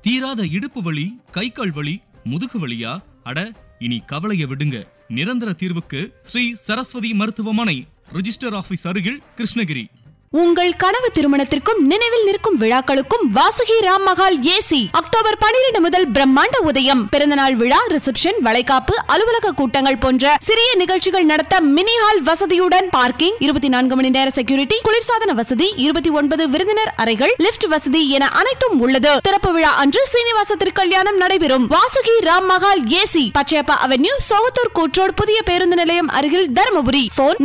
தீராத இடுப்பு வலி, கை கால் வலி, முதுகு வலியா? அட, இனி கவலைய விடுங்க. நிரந்தர தீர்வுக்கு ஸ்ரீ சரஸ்வதி மருத்துவமனை, ரிஜிஸ்டர் ஆபீஸ் அருகில், கிருஷ்ணகிரி. உங்கள் கனவு திருமணத்திற்கும் நினைவில் நிற்கும் விழாக்களுக்கும் வாசுகி ராம் மஹால் ஏசி அக்டோபர் 12 முதல் பிரம்மாண்ட உதயம். பிறந்தநாள் விழா, ரிசப்ஷன், வளைகாப்பு, அலுவலக கூட்டங்கள் போன்ற சிறிய நிகழ்ச்சிகள் நடத்த மினி ஹால் வசதியுடன் பார்க்கிங், 24 மணி நேர செக்யூரிட்டி, குளிர்சாதன வசதி, 29 விருந்தினர் அறைகள், லிப்ட் வசதி என அனைத்தும் உள்ளது. திறப்பு விழா அன்று சீனிவாச திருக்கல்யாணம் நடைபெறும். வாசுகி ராம் மஹால் ஏசி, பச்சையப்பா அவென்யூ, சோகத்தூர் கூட்ரோடு, புதிய பேருந்து நிலையம் அருகில், தருமபுரி. போன்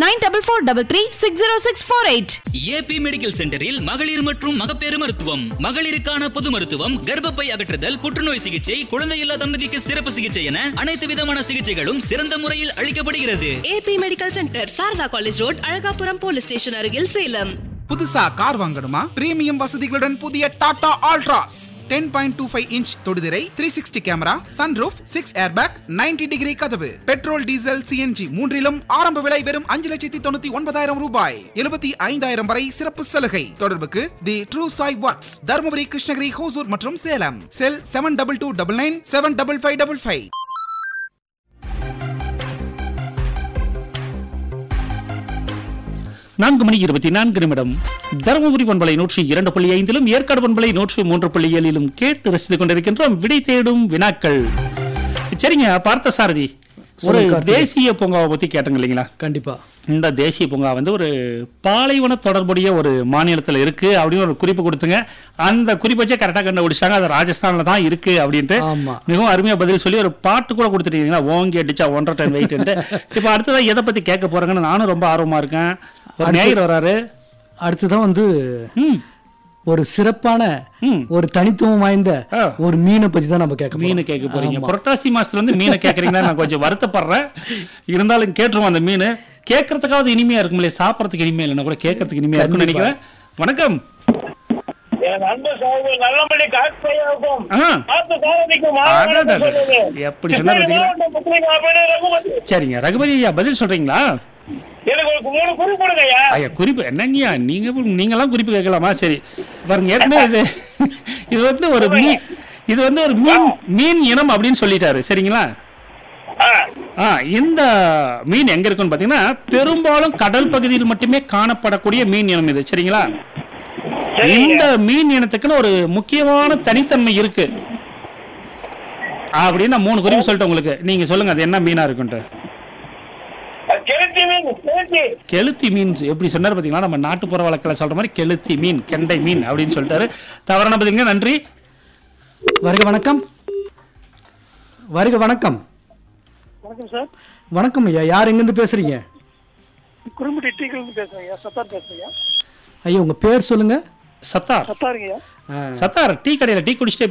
9443360648. ஏபி மெடிக்கல் சென்டரில் மகளிர் மற்றும் மகப்பேறு மருத்துவம், மகளிருக்கான பொது மருத்துவம், கர்ப்பப்பை அகற்றுதல், புற்றுநோய் சிகிச்சை, குழந்தையில்லா தம்பதிக்கு சிறப்பு சிகிச்சை என அனைத்து விதமான சிகிச்சைகளும் சிறந்த முறையில் அளிக்கப்படுகிறது. AB medical centre, Saradha college road, Alagapuram police station அருகில், சேலம். புதுசா கார் வாங்கணுமா? பிரீமியம் வசதிகளுடன் புதிய Tata Altroz 10.25 inch தொடுதிரை, 360 camera, sunroof, 6 airbag, 90 degree கதவு, பெட்ரோல், டீசல், சிஎன்ஜி மூன்றிலும் ஆரம்ப விலை வெறும் 5,99,000 ரூபாய். 75,000 வரை சிறப்பு சலுகை. தொடர்புக்கு தி ட்ரூ சாய் ஒர்க்ஸ், தருமபுரி, கிருஷ்ணகிரி, ஹோசூர் மற்றும் சேலம். செல் 7229 75555. 4:24 தருமபுரி பண்பலை 102.5 ஏற்காடு பண்பலை 103.7 கேட்டு ரசித்துக் கொண்டிருக்கின்றோம் விடை தேடும் வினாக்கள். சரிங்க பார்த்த சாரதி, ஒரு தேசிய பூங்காவை பத்தி கேட்டங்க இல்லைங்களா? கண்டிப்பா. இந்த தேசிய பூங்கா வந்து ஒரு பாலைவன தொடர்புடைய ஒரு மாநிலத்தில் இருக்கு அப்படின்னு ஒரு குறிப்பு கொடுத்துங்க. அந்த குறிப்பை வச்சே கரெக்டாக கண்டுபிடிச்சாங்க. அது ராஜஸ்தான்ல தான் இருக்கு அப்படின்ட்டு மிகவும் அருமையா பதில் சொல்லி ஒரு பாட்டு கூட கொடுத்துட்டீங்களா, ஓங்கி அடிச்சா 1.5 டன் வெயிட். இப்ப அடுத்ததான் எதை பத்தி கேட்க போறாங்கன்னு நானும் ரொம்ப ஆர்வமா இருக்கேன். ஒரு நேயர் வராரு. அடுத்ததான் வந்து ஒரு சிறப்பான ஒரு தனித்துவம் வாய்ந்த ஒரு மீனை பத்தி தான் நம்ம கேட்க மீன் கேட்க போறீங்க. புரட்டாசி மாசத்துல வந்து மீனை கேட்கறீங்கன்னா நான் கொஞ்சம் வருத்தப்படுறேன். இருந்தாலும் கேட்டுருவோம். அந்த மீன் கேட்கறதுக்காவது இனிமையா இருக்கும் இல்லையா? சாப்பிடறதுக்கு இனிமையா இல்லைன்னா கூட கேட்கறதுக்கு இனிமையா இருக்கும்னு நினைக்கிறேன். வணக்கம். எப்படி சொன்னாரு? சரிங்க ரகுபதி ஐயா, பதில் சொல்றீங்களா? குறிப்பு என்னங்கய்யா, நீங்கெல்லாம் குறிப்பு கேட்கலாமா? சரி பாருங்க, ஏற்கனவே இது வந்து ஒரு மீன், இது வந்து ஒரு மீன் இனம் அப்படின்னு சொல்லிட்டாரு. சரிங்களா? இந்த மீன் எங்க இருக்குன்னு பாத்தீங்கன்னா பெரும்பாலும் கடல் பகுதியில் மட்டுமே காணப்படக்கூடிய மீன் இனம் இது. சரிங்களா? இந்த மீன் இனத்துக்குன்னு ஒரு முக்கியமான தனித்தன்மை இருக்கு அப்படின்னு நான் 3 குறிப்பு சொல்லிட்டேன் உங்களுக்கு. நீங்க சொல்லுங்க அது என்ன மீனா இருக்குன்ட்டு. கெளுத்தி மீன் எப்படி சொன்னார் பாத்தீங்களா? நம்ம நாட்டுப்புற வழக்கில் சொல்ற மாதிரி கெளுத்தி மீன், கெண்டை மீன் அப்படின்னு சொல்லிட்டாரு. தவறான பதிலுங்க. நன்றி. வருக வணக்கம். வருக வணக்கம். வணக்கம் சார். வணக்கம் ஐயா, யார் எங்கிருந்து பேசுறீங்க? குறும்புட்டி டீக்கல்ல பேசுறேன். சத்தார் பேசுறேன். ஐயா உங்க பேர் சொல்லுங்க. சத்தார். சத்தாருங்க. சத்தார் டீ கடையில டீ குடிச்சிட்டு